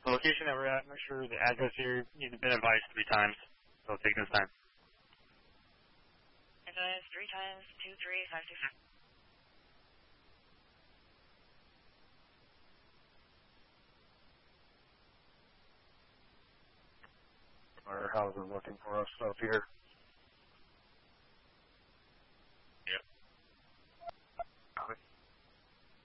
The location that we're at, make sure the address here needs to be advised 3 times. So take this time. Advise 3 times, 23525. Or how's it looking for us up here?